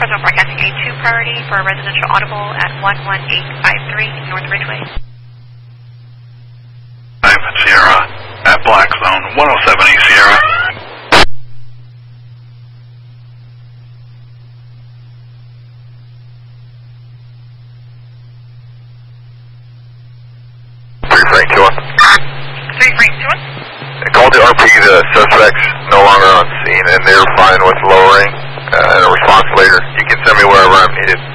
Fresno forecasting a 2 priority for a residential audible at 11853 North Ridgeway. 5 Sierra at Black Zone 107 East Sierra. Frank 2-1. 3 Frank 2-1. I called the RP, the suspects no longer on scene, and they're fine with lowering and a response later. You can send me wherever I'm needed.